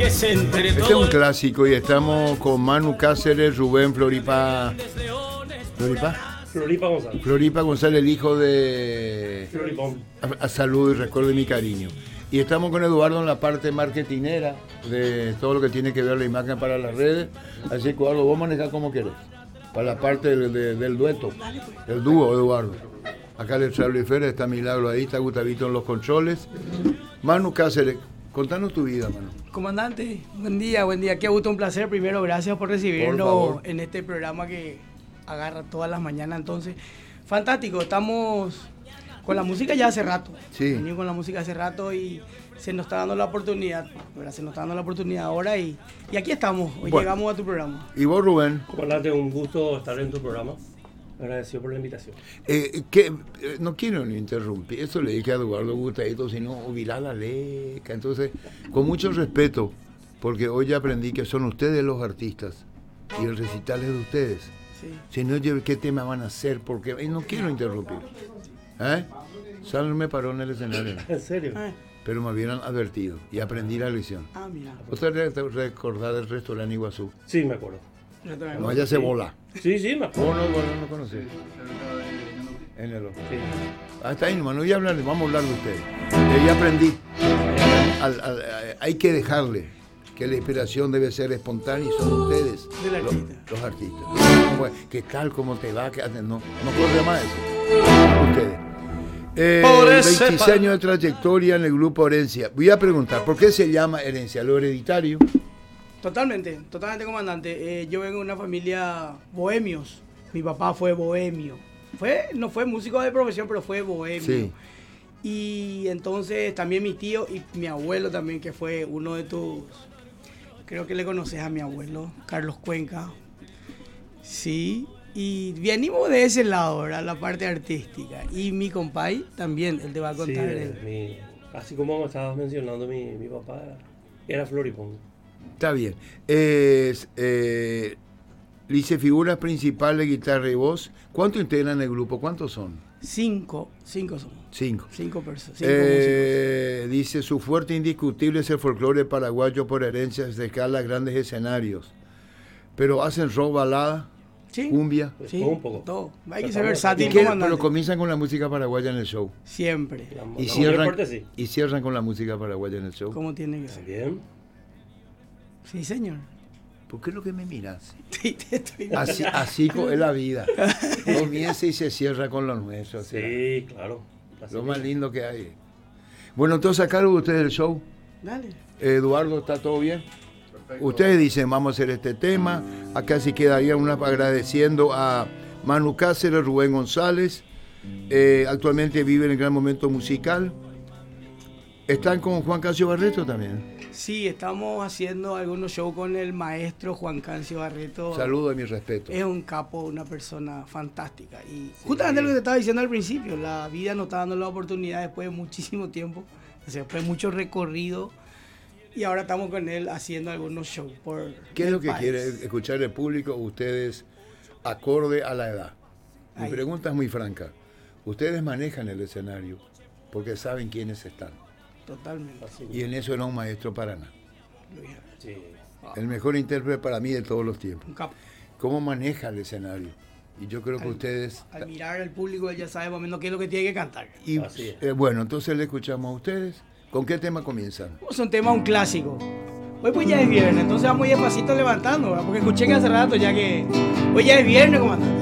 que se entre Este es un clásico y estamos con Manu Cáceres, Rubén Floripa. Floripa González, el hijo de Floripón. A salud y recuerdo mi cariño. Y estamos con Eduardo en la parte marketinera de todo lo que tiene que ver la imagen para las redes. Así que Eduardo, vos manejás como querés. Para la parte del dueto, el dúo, Eduardo. Acá el Charlie Férez, está Milagro ahí, está Gustavito en los controles. Manu Cáceres, contanos tu vida, Manu. Comandante, buen día. Qué gusto, un placer. Primero, gracias por recibirnos en este programa que agarra todas las mañanas. Entonces, fantástico, estamos con la música ya hace rato. Sí. Venimos con la música hace rato y se nos está dando la oportunidad. ¿Verdad? Se nos está dando la oportunidad ahora y aquí estamos. Hoy llegamos a tu programa. ¿Y vos, Rubén? Comandante, un gusto estar en tu programa. Agradecido por la invitación. No quiero ni interrumpir. Eso le dije a Eduardo Gustadito, sino hubiera la leca. Entonces, con mucho respeto, porque hoy ya aprendí que son ustedes los artistas y el recital es de ustedes. Sí. Si no, ¿qué tema van a hacer? Porque no quiero interrumpir. Sal me paró en el escenario. ¿En serio? Pero me habían advertido y aprendí la lección. Mira. ¿Usted recordar el restaurante Iguazú? Sí, me acuerdo. No vaya a ser bola. Sí, me acuerdo. No conocí. En el otro. Sí. Hasta ahí nomás, no voy a hablar, vamos a hablar de ustedes. Ya aprendí. Hay que dejarle que la inspiración debe ser espontánea y son ustedes los artistas. ¿Qué tal? ¿Cómo te va? No corre más eso. Ustedes. 26 años de trayectoria en el grupo Herencia. Voy a preguntar, ¿por qué se llama Herencia? ¿Lo hereditario? Totalmente, comandante. Yo vengo de una familia bohemios. Mi papá fue bohemio. No fue músico de profesión, pero fue bohemio. Sí. Y entonces también mi tío y mi abuelo también, que fue uno de tus... Creo que le conoces a mi abuelo, Carlos Cuenca. Sí. Y venimos de ese lado, ¿verdad? La parte artística. Y mi compay también, él te va a contar. Sí, así como me estabas mencionando, mi papá era Floripón. Está bien. Dice figuras principales, guitarra y voz. ¿Cuánto integran el grupo? ¿Cuántos son? 5 somos. 5 personas. Dice, su fuerte indiscutible es el folclore paraguayo por herencia de escala grandes escenarios. Pero hacen rock, balada, cumbia. Sí, un poco. Todo. Hay que ser versátil. Pero comienzan con la música paraguaya en el show. Siempre. Y cierran con la música paraguaya en el show. ¿Cómo tiene que ser? Bien. Sí, señor. ¿Por qué es lo que me miras? Sí, te estoy así es la vida. Comienza y se cierra con lo nuestro. Sí, claro. Lo más lindo que hay. Bueno, entonces, a cargo de ustedes el show. Dale. Eduardo, ¿está todo bien? Perfecto. Ustedes dicen, vamos a hacer este tema. Acá sí quedaría agradeciendo a Manu Cáceres, Rubén González. Actualmente vive en el gran momento musical. ¿Están con Juan Cancio Barreto también? Sí, estamos haciendo algunos shows con el maestro Juan Cancio Barreto. Saludo y mi respeto. Es un capo, una persona fantástica. Y justamente lo que te estaba diciendo al principio, la vida nos está dando la oportunidad después de muchísimo tiempo, después de mucho recorrido, y ahora estamos con él haciendo algunos shows por ¿Qué es lo que quiere escuchar el público? Ustedes, acorde a la edad. Mi pregunta es muy franca. Ustedes manejan el escenario porque saben quiénes están. Totalmente. Y en eso era un maestro para nada. Sí. El mejor intérprete para mí de todos los tiempos. Un capo. ¿Cómo maneja el escenario? Y yo creo que ustedes... Al mirar al público, él ya sabe más o menos qué es lo que tiene que cantar. Y, bueno, entonces le escuchamos a ustedes. ¿Con qué tema comienzan? Es un tema, un clásico. Hoy pues ya es viernes, entonces vamos despacito levantando, ¿verdad? Porque escuché que hace rato ya que... Hoy ya es viernes, comandante.